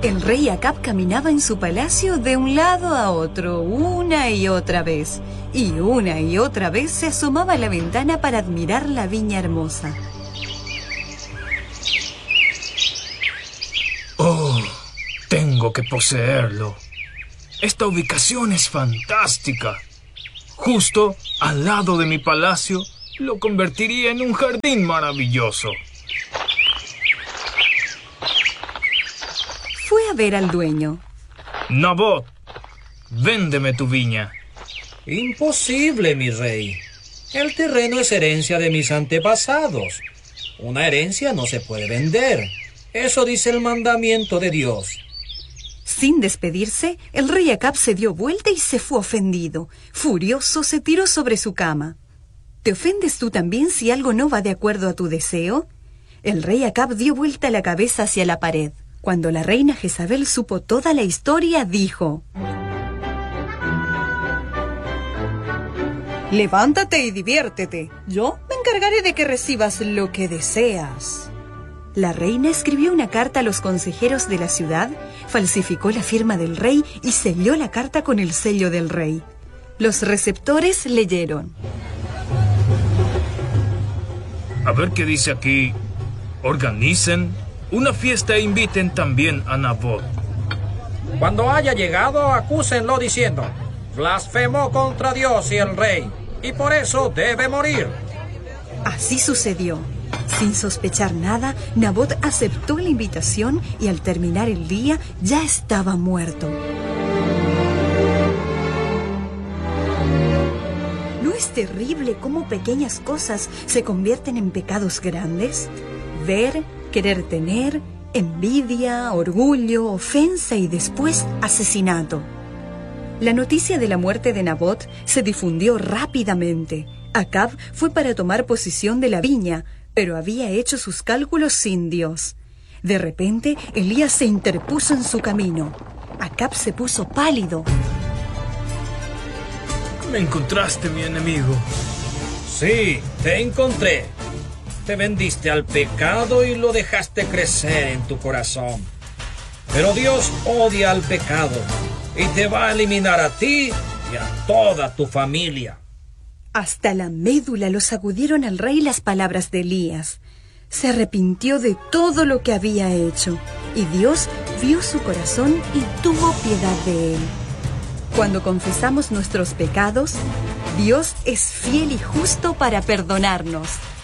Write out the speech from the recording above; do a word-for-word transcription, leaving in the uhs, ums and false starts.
El rey Acab caminaba en su palacio de un lado a otro, una y otra vez, y una y otra vez se asomaba a la ventana para admirar la viña hermosa. ¡Oh! Tengo que poseerlo. Esta ubicación es fantástica. Justo al lado de mi palacio, lo convertiría en un jardín maravilloso. Fue a ver al dueño. Nabot, véndeme tu viña. Imposible, mi rey. El terreno es herencia de mis antepasados. Una herencia no se puede vender. Eso dice el mandamiento de Dios. Sin despedirse, el rey Acab se dio vuelta y se fue ofendido. Furioso, se tiró sobre su cama. ¿Te ofendes tú también si algo no va de acuerdo a tu deseo? El rey Acab dio vuelta la cabeza hacia la pared. Cuando la reina Jezabel supo toda la historia, dijo: «Levántate y diviértete. Yo me encargaré de que recibas lo que deseas». La reina escribió una carta a los consejeros de la ciudad, falsificó la firma del rey y selló la carta con el sello del rey. Los receptores leyeron: A ver qué dice aquí. Organicen una fiesta e inviten también a Nabot. Cuando haya llegado, acúsenlo diciendo: blasfemó contra Dios y el rey, y por eso debe morir. Así sucedió. Sin sospechar nada, Nabot aceptó la invitación y al terminar el día ya estaba muerto. ¿No es terrible cómo pequeñas cosas se convierten en pecados grandes? Ver, querer tener, envidia, orgullo, ofensa y después asesinato. La noticia de la muerte de Nabot se difundió rápidamente. Acab fue para tomar posesión de la viña, pero había hecho sus cálculos sin Dios. De repente, Elías se interpuso en su camino. Acab se puso pálido. ¿Me encontraste, mi enemigo? Sí, te encontré. Te vendiste al pecado y lo dejaste crecer en tu corazón. Pero Dios odia al pecado y te va a eliminar a ti y a toda tu familia. Hasta la médula lo sacudieron al rey las palabras de Elías. Se arrepintió de todo lo que había hecho, y Dios vio su corazón y tuvo piedad de él. Cuando confesamos nuestros pecados, Dios es fiel y justo para perdonarnos.